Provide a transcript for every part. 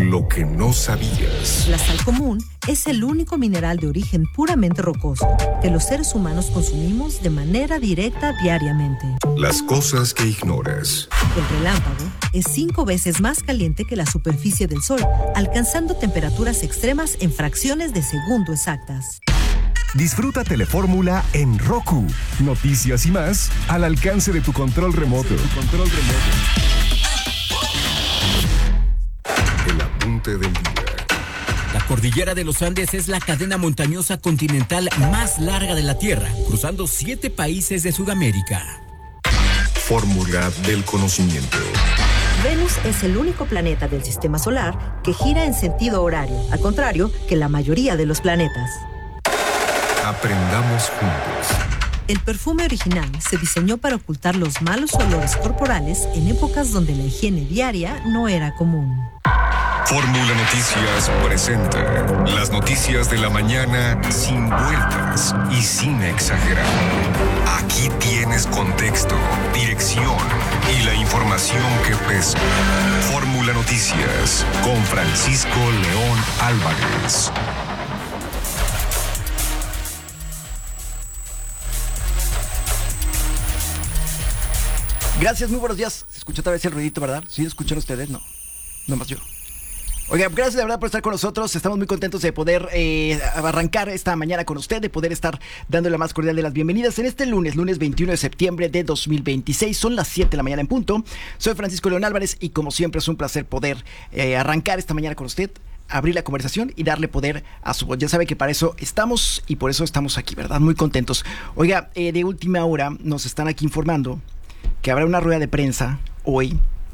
lo que no sabías. La sal común es el único mineral de origen puramente rocoso que los seres humanos consumimos de manera directa diariamente. Las cosas que ignoras. El relámpago es 5 veces más caliente que la superficie del Sol, alcanzando temperaturas extremas en fracciones de segundo exactas. Disfruta Telefórmula en Roku. Noticias y más al alcance de tu control remoto. El apunte del día. La cordillera de los Andes es la cadena montañosa continental más larga de la Tierra, cruzando 7 países de Sudamérica. Fórmula del conocimiento. Venus es el único planeta del sistema solar que gira en sentido horario, al contrario que la mayoría de los planetas. Aprendamos juntos. El perfume original se diseñó para ocultar los malos olores corporales en épocas donde la higiene diaria no era común. Fórmula Noticias presenta las noticias de la mañana sin vueltas y sin exagerar. Aquí tienes contexto, dirección y la información que pesa. Fórmula Noticias con Francisco León Álvarez. Gracias, muy buenos días. Se escuchó otra vez el ruidito, ¿verdad? ¿Sí escucharon ustedes? No, nomás yo. Oiga, gracias de verdad por estar con nosotros. Estamos muy contentos de poder arrancar esta mañana con usted, de poder estar dándole la más cordial de las bienvenidas en este lunes 21 de septiembre de 2026. Son las 7 de la mañana en punto. Soy Francisco León Álvarez y como siempre es un placer poder arrancar esta mañana con usted, abrir la conversación y darle poder a su voz. Ya sabe que para eso estamos y por eso estamos aquí, ¿verdad? Muy contentos. Oiga, de última hora nos están aquí informando que habrá una rueda de prensa hoy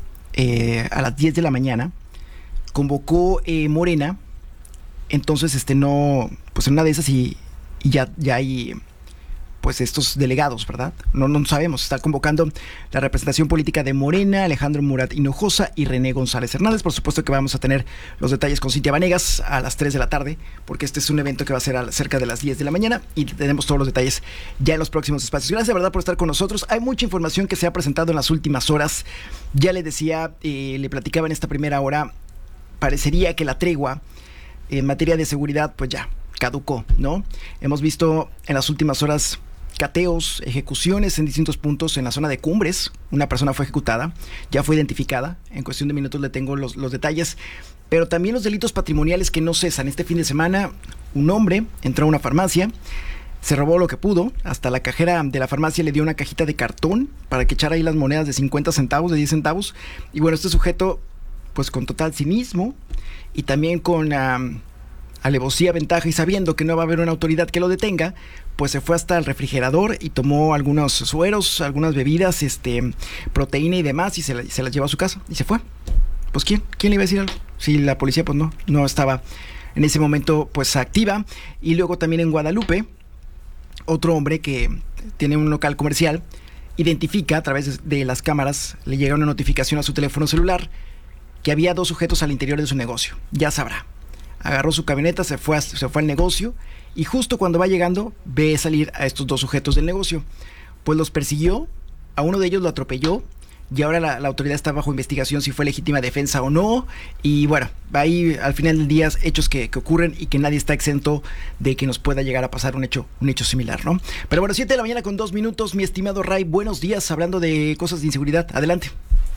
a las 10 de la mañana. Convocó Morena, entonces no, pues en una de esas y ya hay pues estos delegados, ¿verdad? No sabemos, está convocando la representación política de Morena, Alejandro Murat Hinojosa y René González Hernández. Por supuesto que vamos a tener los detalles con Cintia Vanegas a las 3 de la tarde, porque este es un evento que va a ser cerca de las 10 de la mañana y tenemos todos los detalles ya en los próximos espacios. Gracias de verdad por estar con nosotros. Hay mucha información que se ha presentado en las últimas horas. Ya le decía, le platicaba en esta primera hora, parecería que la tregua en materia de seguridad pues ya caducó, ¿no? Hemos visto en las últimas horas cateos, ejecuciones en distintos puntos en la zona de Cumbres. Una persona fue ejecutada, ya fue identificada. En cuestión de minutos le tengo los detalles. Pero también los delitos patrimoniales que no cesan. Este fin de semana un hombre entró a una farmacia, se robó lo que pudo. Hasta la cajera de la farmacia le dio una cajita de cartón para que echara ahí las monedas de 50 centavos, de 10 centavos. Y bueno, este sujeto pues con total cinismo y también con alevosía, ventaja y sabiendo que no va a haber una autoridad que lo detenga, pues se fue hasta el refrigerador y tomó algunos sueros, algunas bebidas, proteína y demás y se las llevó a su casa y se fue. Pues ¿quién le iba a decir algo? Si la policía pues no estaba en ese momento pues activa. Y luego también en Guadalupe, otro hombre que tiene un local comercial identifica a través de las cámaras, le llega una notificación a su teléfono celular que había 2 sujetos al interior de su negocio. Ya sabrá. Agarró su camioneta, se fue al negocio y justo cuando va llegando ve salir a estos 2 sujetos del negocio. Pues los persiguió, a uno de ellos lo atropelló y ahora la autoridad está bajo investigación si fue legítima defensa o no. Y bueno, ahí al final del día hechos que ocurren y que nadie está exento de que nos pueda llegar a pasar un hecho similar, ¿no? Pero bueno, 7 de la mañana con 2 minutos, mi estimado Ray, buenos días, hablando de cosas de inseguridad, adelante.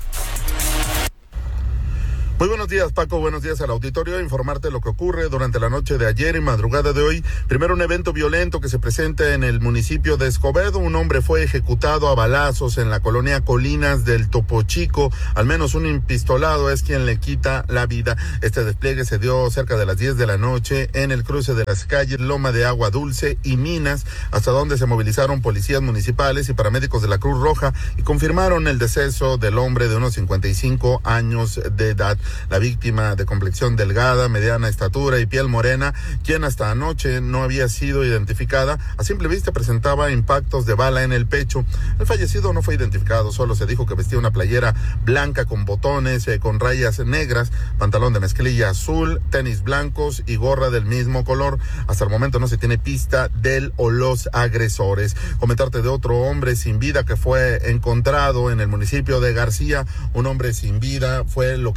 Muy buenos días, Paco, buenos días al auditorio. Informarte lo que ocurre durante la noche de ayer y madrugada de hoy. Primero, un evento violento que se presenta en el municipio de Escobedo. Un hombre fue ejecutado a balazos en la colonia Colinas del Topo Chico. Al menos un impistolado es quien le quita la vida. Este despliegue se dio cerca de las 10 de la noche en el cruce de las calles Loma de Agua Dulce y Minas, hasta donde se movilizaron policías municipales y paramédicos de la Cruz Roja y confirmaron el deceso del hombre de unos 55 años de edad. La víctima, de complexión delgada, mediana estatura y piel morena, quien hasta anoche no había sido identificada, a simple vista presentaba impactos de bala en el pecho. El fallecido no fue identificado, solo se dijo que vestía una playera blanca con botones, con rayas negras, pantalón de mezclilla azul, tenis blancos y gorra del mismo color. Hasta el momento no se tiene pista del o los agresores. Comentarte de otro hombre sin vida que fue encontrado en el municipio de García. Un hombre sin vida fue localizado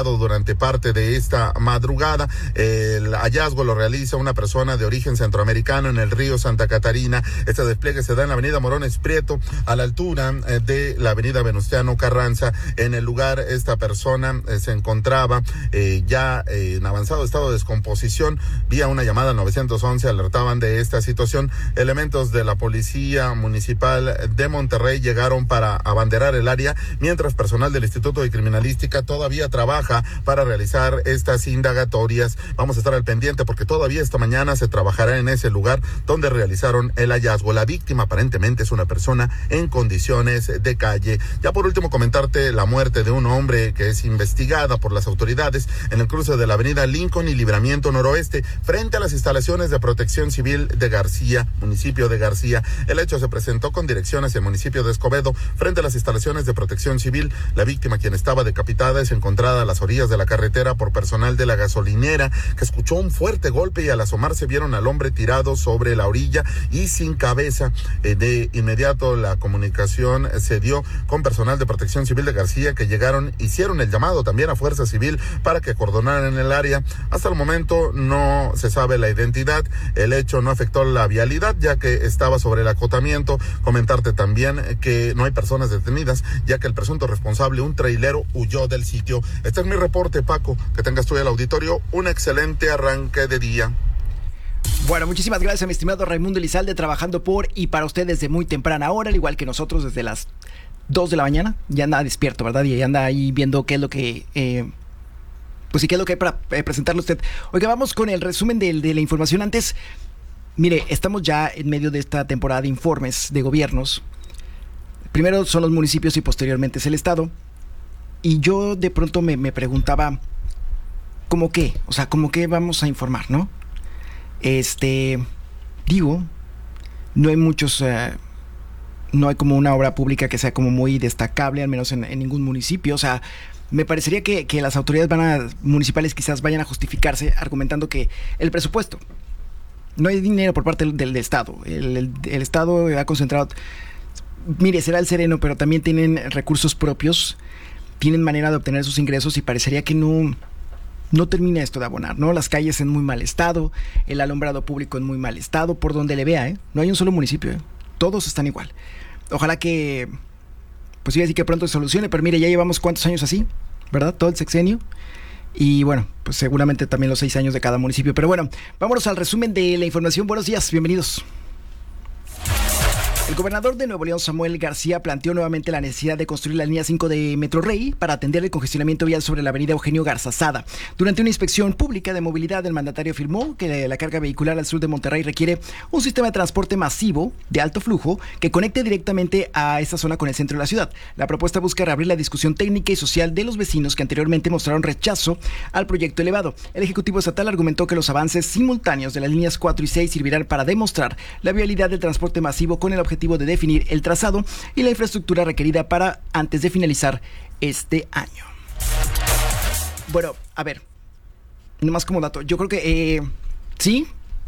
cerrado durante parte de esta madrugada. El hallazgo lo realiza una persona de origen centroamericano en el río Santa Catarina. Este despliegue se da en la avenida Morones Prieto, a la altura de la avenida Venustiano Carranza. En el lugar, esta persona se encontraba ya en avanzado estado de descomposición. Vía una llamada al 911 alertaban de esta situación. Elementos de la Policía Municipal de Monterrey llegaron para abanderar el área, mientras personal del Instituto de Criminalística todavía trabaja para realizar estas indagatorias. Vamos a estar al pendiente porque todavía esta mañana se trabajará en ese lugar donde realizaron el hallazgo. La víctima aparentemente es una persona en condiciones de calle. Ya por último, comentarte la muerte de un hombre que es investigada por las autoridades en el cruce de la avenida Lincoln y Libramiento Noroeste, frente a las instalaciones de Protección Civil de García, municipio de García. El hecho se presentó con dirección hacia el municipio de Escobedo, frente a las instalaciones de Protección Civil. La víctima, quien estaba decapitada, es encontrada a las orillas de la carretera por personal de la gasolinera, que escuchó un fuerte golpe y al asomarse vieron al hombre tirado sobre la orilla y sin cabeza. De inmediato la comunicación se dio con personal de Protección Civil de García, que llegaron, hicieron el llamado también a Fuerza Civil para que acordonaran el área. Hasta el momento no se sabe la identidad. El hecho no afectó la vialidad, ya que estaba sobre el acotamiento. Comentarte también que no hay personas detenidas, ya que el presunto responsable, un trailero, huyó del sitio. Este es mi reporte, Paco. Que tengas tú el auditorio un excelente arranque de día. Bueno, muchísimas gracias a mi estimado Raimundo Elizalde, trabajando por y para usted desde muy temprana hora, al igual que nosotros desde las 2 de la mañana. Ya anda despierto, ¿verdad? Y anda ahí viendo qué es lo que... pues sí, qué es lo que hay para presentarle a usted. Oiga, vamos con el resumen de la información. Antes, mire, estamos ya en medio de esta temporada de informes de gobiernos. Primero son los municipios y posteriormente es el estado. Y yo de pronto me preguntaba, ¿cómo qué? O sea, ¿cómo qué vamos a informar, no? Digo, no hay muchos... no hay como una obra pública que sea como muy destacable, al menos en ningún municipio. O sea, me parecería que las autoridades municipales quizás vayan a justificarse argumentando que el presupuesto, no hay dinero por parte del Estado. El Estado ha concentrado... Mire, será el sereno, pero también tienen recursos propios, tienen manera de obtener sus ingresos y parecería que no termina esto de abonar, ¿no? Las calles en muy mal estado, el alumbrado público en muy mal estado, por donde le vea, no hay un solo municipio, todos están igual. Ojalá que, pues iba a decir que pronto se solucione, pero mire, ya llevamos cuántos años así, ¿verdad? Todo el sexenio. Y bueno, pues seguramente también los 6 años de cada municipio. Pero bueno, vámonos al resumen de la información. Buenos días, bienvenidos. El gobernador de Nuevo León, Samuel García, planteó nuevamente la necesidad de construir la línea 5 de Metro Rey para atender el congestionamiento vial sobre la avenida Eugenio Garza Sada. Durante una inspección pública de movilidad, el mandatario afirmó que la carga vehicular al sur de Monterrey requiere un sistema de transporte masivo de alto flujo que conecte directamente a esta zona con el centro de la ciudad. La propuesta busca reabrir la discusión técnica y social de los vecinos que anteriormente mostraron rechazo al proyecto elevado. El Ejecutivo Estatal argumentó que los avances simultáneos de las líneas 4 y 6 servirán para demostrar la viabilidad del transporte masivo con el objetivo de definir el trazado y la infraestructura requerida para antes de finalizar este año. Bueno, a ver, nomás como dato, yo creo que sí,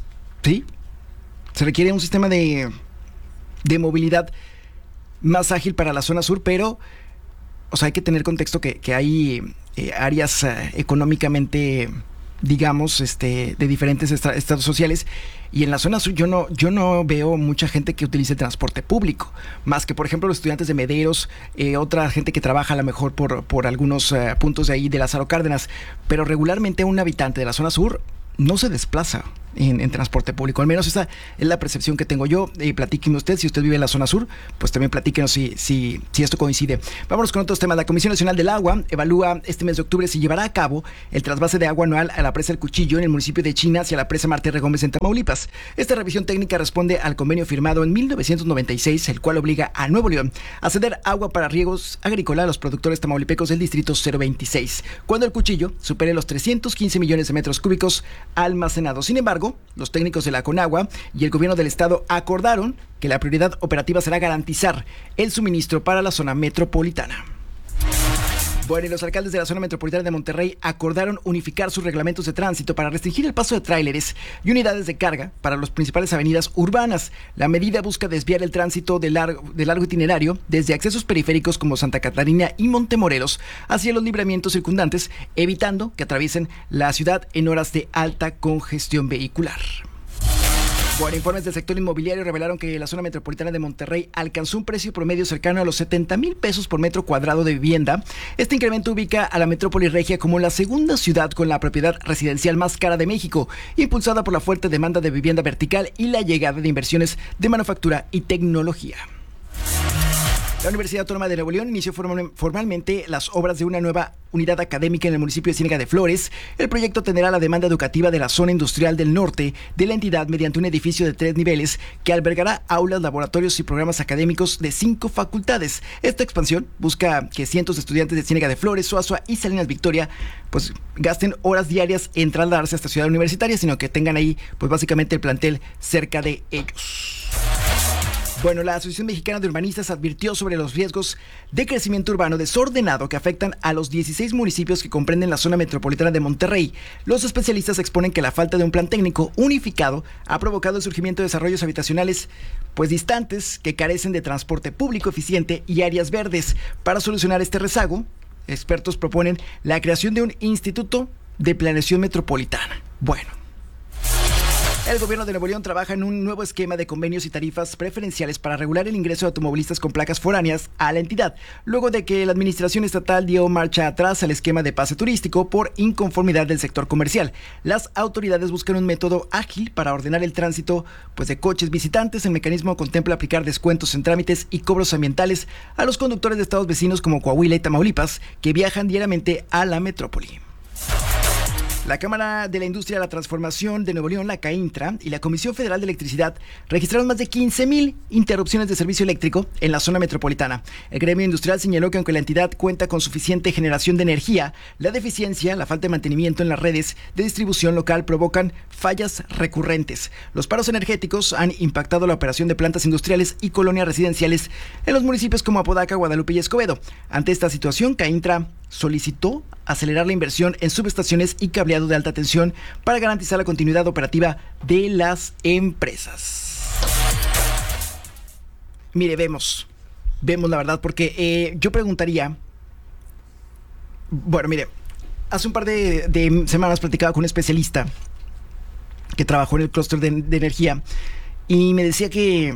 se requiere un sistema de movilidad más ágil para la zona sur, pero, o sea, hay que tener contexto que hay áreas económicamente, digamos, de diferentes estados sociales, y en la zona sur yo no veo mucha gente que utilice el transporte público, más que por ejemplo los estudiantes de Mederos, otra gente que trabaja a lo mejor por algunos puntos de ahí de Lázaro Cárdenas, pero regularmente un habitante de la zona sur no se desplaza en transporte público. Al menos esa es la percepción que tengo yo. Platíqueme usted, si usted vive en la zona sur, pues también platíquenos si esto coincide. Vámonos con otros temas. La Comisión Nacional del Agua evalúa este mes de octubre si llevará a cabo el trasvase de agua anual a la presa El Cuchillo en el municipio de China hacia la presa Marte R. Gómez en Tamaulipas. Esta revisión técnica responde al convenio firmado en 1996, el cual obliga a Nuevo León a ceder agua para riegos agrícola a los productores tamaulipecos del distrito 026, cuando El Cuchillo supere los 315 millones de metros cúbicos almacenados. Sin embargo, los técnicos de la Conagua y el gobierno del estado acordaron que la prioridad operativa será garantizar el suministro para la zona metropolitana. Bueno, y los alcaldes de la zona metropolitana de Monterrey acordaron unificar sus reglamentos de tránsito para restringir el paso de tráileres y unidades de carga para las principales avenidas urbanas. La medida busca desviar el tránsito de largo itinerario desde accesos periféricos como Santa Catarina y Montemorelos hacia los libramientos circundantes, evitando que atraviesen la ciudad en horas de alta congestión vehicular. Bueno, informes del sector inmobiliario revelaron que la zona metropolitana de Monterrey alcanzó un precio promedio cercano a los 70,000 pesos por metro cuadrado de vivienda. Este incremento ubica a la metrópoli regia como la segunda ciudad con la propiedad residencial más cara de México, impulsada por la fuerte demanda de vivienda vertical y la llegada de inversiones de manufactura y tecnología. La Universidad Autónoma de Nuevo León inició formalmente las obras de una nueva unidad académica en el municipio de Ciénega de Flores. El proyecto atenderá la demanda educativa de la zona industrial del norte de la entidad mediante un edificio de 3 niveles que albergará aulas, laboratorios y programas académicos de 5 facultades. Esta expansión busca que cientos de estudiantes de Ciénega de Flores, Suazua y Salinas Victoria pues gasten horas diarias en trasladarse a esta ciudad universitaria, sino que tengan ahí pues básicamente el plantel cerca de ellos. Bueno, la Asociación Mexicana de Urbanistas advirtió sobre los riesgos de crecimiento urbano desordenado que afectan a los 16 municipios que comprenden la zona metropolitana de Monterrey. Los especialistas exponen que la falta de un plan técnico unificado ha provocado el surgimiento de desarrollos habitacionales pues distantes que carecen de transporte público eficiente y áreas verdes. Para solucionar este rezago, expertos proponen la creación de un instituto de planeación metropolitana. Bueno. El gobierno de Nuevo León trabaja en un nuevo esquema de convenios y tarifas preferenciales para regular el ingreso de automovilistas con placas foráneas a la entidad, luego de que la administración estatal dio marcha atrás al esquema de pase turístico por inconformidad del sector comercial. Las autoridades buscan un método ágil para ordenar el tránsito pues de coches visitantes. El mecanismo contempla aplicar descuentos en trámites y cobros ambientales a los conductores de estados vecinos como Coahuila y Tamaulipas que viajan diariamente a la metrópoli. La Cámara de la Industria de la Transformación de Nuevo León, la CAINTRA, y la Comisión Federal de Electricidad registraron más de 15,000 interrupciones de servicio eléctrico en la zona metropolitana. El gremio industrial señaló que aunque la entidad cuenta con suficiente generación de energía, la deficiencia, la falta de mantenimiento en las redes de distribución local provocan fallas recurrentes. Los paros energéticos han impactado la operación de plantas industriales y colonias residenciales en los municipios como Apodaca, Guadalupe y Escobedo. Ante esta situación, CAINTRA solicitó acelerar la inversión en subestaciones y cableado de alta tensión para garantizar la continuidad operativa de las empresas. Mire, vemos la verdad, porque yo preguntaría, bueno, mire, hace un par de semanas platicaba con un especialista que trabajó en el clúster de energía y me decía que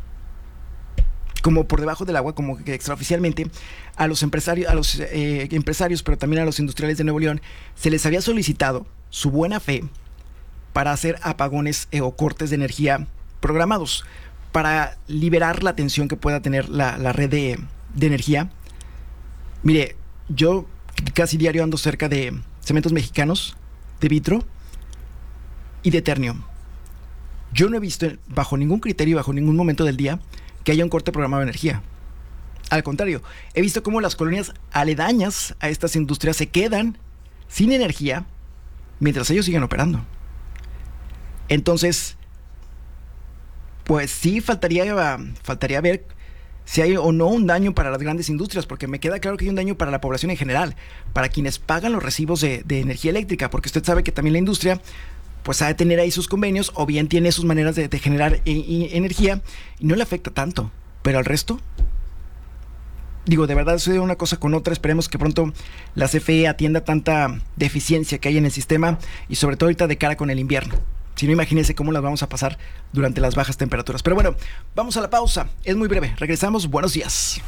como por debajo del agua, como que extraoficialmente, a los empresarios, pero también a los industriales de Nuevo León, se les había solicitado su buena fe para hacer apagones o cortes de energía programados, para liberar la tensión que pueda tener la red de energía. Mire, yo casi diario ando cerca de Cementos Mexicanos, de Vitro y de Ternium. Yo no he visto bajo ningún criterio, bajo ningún momento del día, que haya un corte programado de energía. Al contrario, he visto cómo las colonias aledañas a estas industrias se quedan sin energía mientras ellos siguen operando. Entonces, pues sí, faltaría ver si hay o no un daño para las grandes industrias, porque me queda claro que hay un daño para la población en general, para quienes pagan los recibos de energía eléctrica, porque usted sabe que también la industria pues ha de tener ahí sus convenios, o bien tiene sus maneras de generar energía, y no le afecta tanto. Pero al resto, digo, de verdad sucede una cosa con otra. Esperemos que pronto la CFE atienda tanta deficiencia que hay en el sistema, y sobre todo ahorita de cara con el invierno. Si no, imagínense cómo las vamos a pasar durante las bajas temperaturas. Pero bueno, vamos a la pausa, es muy breve, regresamos, buenos días.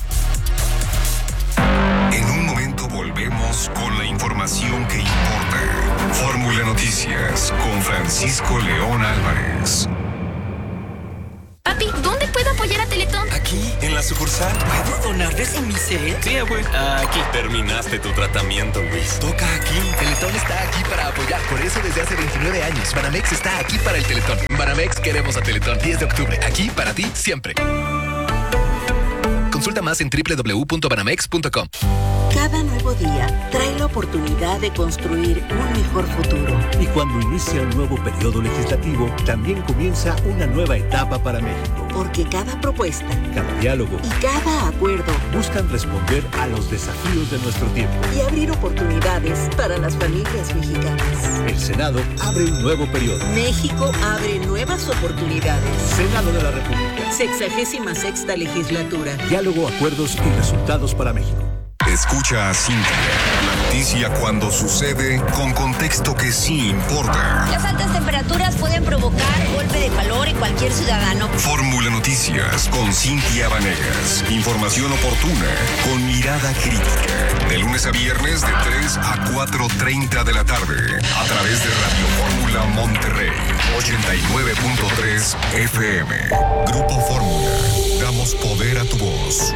En un momento volvemos con la información que importa. Fórmula Noticias con Francisco León Álvarez. Papi, ¿dónde puedo apoyar a Teletón? Aquí, en la sucursal. ¿Puedo donar de Semicel? Sí, güey. Aquí. Terminaste tu tratamiento, Luis. Toca aquí. Teletón está aquí para apoyar. Por eso desde hace 29 años. Banamex está aquí para el Teletón. Banamex, queremos a Teletón. 10 de octubre. Aquí para ti, siempre. Consulta más en www.banamex.com. Cada nuevo día trae la oportunidad de construir un mejor futuro. Y cuando inicia un nuevo periodo legislativo, también comienza una nueva etapa para México. Porque cada propuesta, cada diálogo y cada acuerdo buscan responder a los desafíos de nuestro tiempo y abrir oportunidades para las familias mexicanas. El Senado abre un nuevo periodo. México abre nuevas oportunidades. Senado de la República. 66ª legislatura. Diálogo, acuerdos y resultados para México. Escucha a Cintia, la noticia cuando sucede con contexto que sí importa. Las altas temperaturas pueden provocar golpe de calor en cualquier ciudadano. Fórmula Noticias con Cintia Vanegas. Información oportuna con mirada crítica. De lunes a viernes de 3 a 4:30 de la tarde. A través de Radio Fórmula Monterrey. 89.3 FM. Grupo Fórmula. Damos poder a tu voz.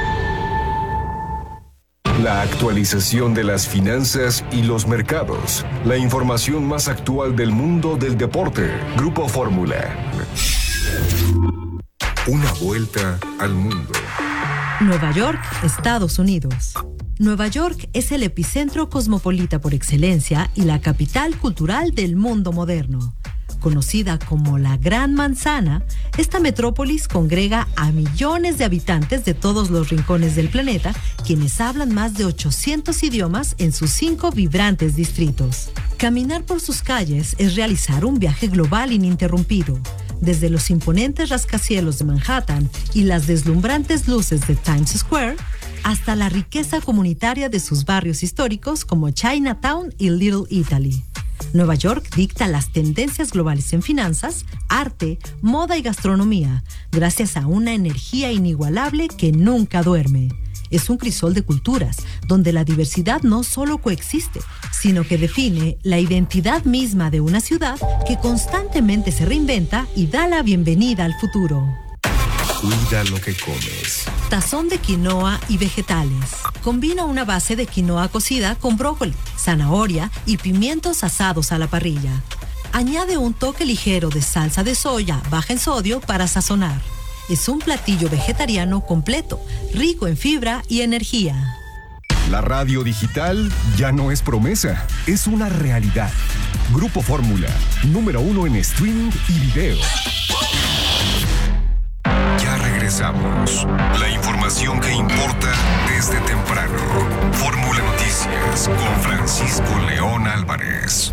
La actualización de las finanzas y los mercados. La información más actual del mundo del deporte. Grupo Fórmula. Una vuelta al mundo. Nueva York, Estados Unidos. Nueva York es el epicentro cosmopolita por excelencia y la capital cultural del mundo moderno. Conocida como la Gran Manzana, esta metrópolis congrega a millones de habitantes de todos los rincones del planeta, quienes hablan más de 800 idiomas en sus 5 vibrantes distritos. Caminar por sus calles es realizar un viaje global ininterrumpido. Desde los imponentes rascacielos de Manhattan y las deslumbrantes luces de Times Square, hasta la riqueza comunitaria de sus barrios históricos como Chinatown y Little Italy. Nueva York dicta las tendencias globales en finanzas, arte, moda y gastronomía, gracias a una energía inigualable que nunca duerme. Es un crisol de culturas, donde la diversidad no solo coexiste, sino que define la identidad misma de una ciudad que constantemente se reinventa y da la bienvenida al futuro. Cuida lo que comes. Tazón de quinoa y vegetales. Combina una base de quinoa cocida con brócoli, zanahoria y pimientos asados a la parrilla. Añade un toque ligero de salsa de soya baja en sodio para sazonar. Es un platillo vegetariano completo, rico en fibra y energía. La radio digital ya no es promesa, es una realidad. Grupo Fórmula, número 1 en streaming y video. Ya regresamos. La información que importa desde temprano. Fórmula Noticias con Francisco León Álvarez.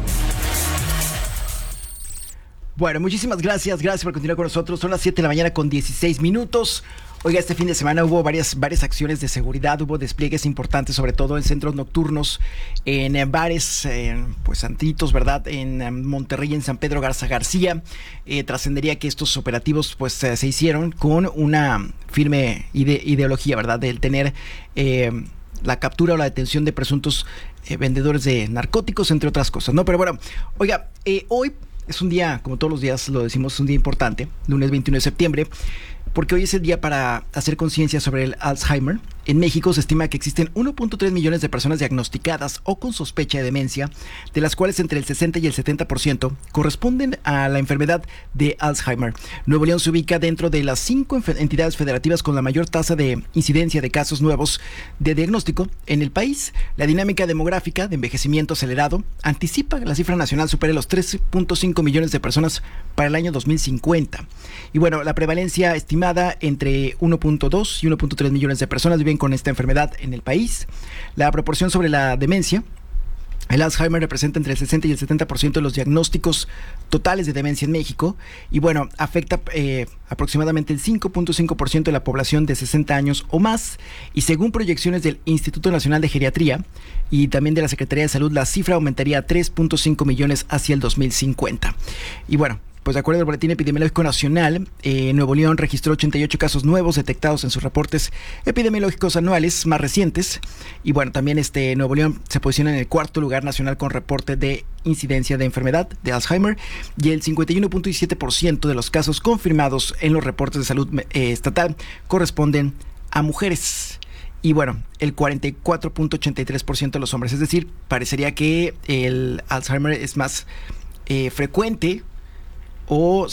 Bueno, muchísimas gracias por continuar con nosotros. Son las 7 de la mañana con 16 minutos. Oiga, este fin de semana hubo varias acciones de seguridad, hubo despliegues importantes, sobre todo en centros nocturnos, en bares, pues antitos, ¿verdad? En Monterrey, en San Pedro Garza García. Trascendería que estos operativos pues se hicieron con una firme ideología, ¿verdad? Del tener la captura o la detención de presuntos vendedores de narcóticos, entre otras cosas, ¿no? Pero bueno, oiga, hoy es un día, como todos los días lo decimos, es un día importante, lunes 21 de septiembre, porque hoy es el día para hacer conciencia sobre el Alzheimer. En México se estima que existen 1.3 millones de personas diagnosticadas o con sospecha de demencia, de las cuales entre el 60 y el 70% corresponden a la enfermedad de Alzheimer. Nuevo León se ubica dentro de las 5 entidades federativas con la mayor tasa de incidencia de casos nuevos de diagnóstico en el país. La dinámica demográfica de envejecimiento acelerado anticipa que la cifra nacional supere los 3.5 millones de personas para el año 2050. Y bueno, la prevalencia estimada entre 1.2 y 1.3 millones de personas viven con esta enfermedad en el país. La proporción sobre la demencia, el Alzheimer representa entre el 60 y el 70% de los diagnósticos totales de demencia en México y bueno, afecta aproximadamente el 5.5% de la población de 60 años o más y según proyecciones del Instituto Nacional de Geriatría y también de la Secretaría de Salud, la cifra aumentaría a 3.5 millones hacia el 2050. Y bueno, pues de acuerdo al Boletín Epidemiológico Nacional, Nuevo León registró 88 casos nuevos detectados en sus reportes epidemiológicos anuales más recientes. Y bueno, también Nuevo León se posiciona en el 4º lugar nacional con reporte de incidencia de enfermedad de Alzheimer y el 51.7% de los casos confirmados en los reportes de salud estatal corresponden a mujeres. Y bueno, el 44.83% de los hombres. Es decir, parecería que el Alzheimer es más frecuente o